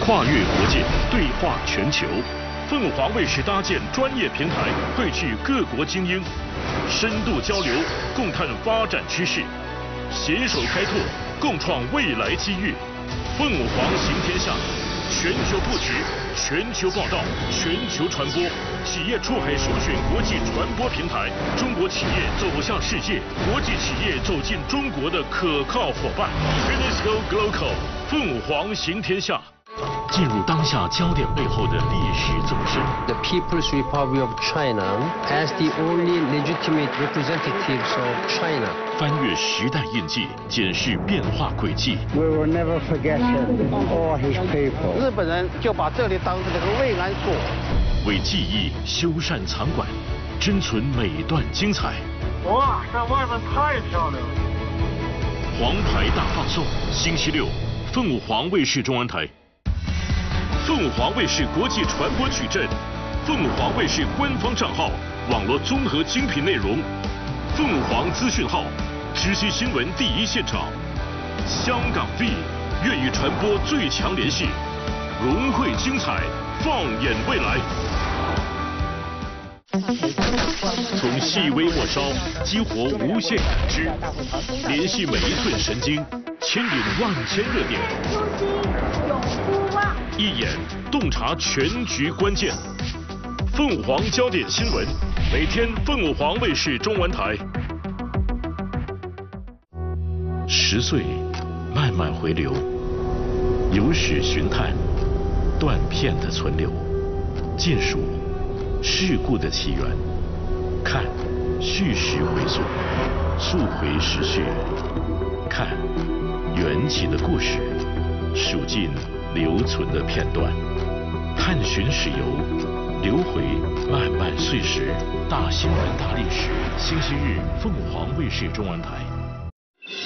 跨越国界，对话全球。凤凰卫视搭建专业平台，汇聚各国精英，深度交流，共探发展趋势，携手开拓，共创未来机遇。凤凰行天下，全球布局，全球报道，全球传播，企业出海首选国际传播平台，中国企业走向世界，国际企业走进中国的可靠伙伴。UNESCO Global， 凤凰行天下。进入当下焦点背后的历史走势。 The People's Republic of China as the only legitimate representatives of China. 翻越时代印记，检视变化轨迹。 We will never forget him or his people. 日本人就把这里当成这个慰安所。 为记忆修缮藏馆，珍存每段精彩。 哇，这外面太漂亮了！ 黄牌大放送，星期六，凤凰卫视中文台。凤凰卫视国际传播矩阵，凤凰卫视官方账号，网络综合精品内容，凤凰资讯号，直击新闻第一现场，香港 V 粤语传播最强联系，融汇精彩，放眼未来。从细微末梢激活无限感知，联系每一寸神经，牵引万千热点。一眼洞察全局关键。凤凰焦点新闻，每天凤凰卫视中文台。10岁，慢慢回流，有史寻探，断片的存留，见数事故的起源，看叙事回溯，溯回时序，看缘起的故事，数尽留存的片段，探寻史游，留回漫漫岁时。大新闻大历史，星期日凤凰卫视中文台。